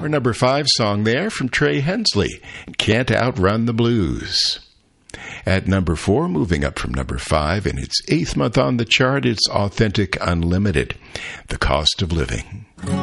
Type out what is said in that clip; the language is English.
Our number 5 song there from Trey Hensley, Can't Outrun the Blues. At number 4, moving up from number 5, in its 8th month on the chart, it's Authentic Unlimited, The Cost of Living.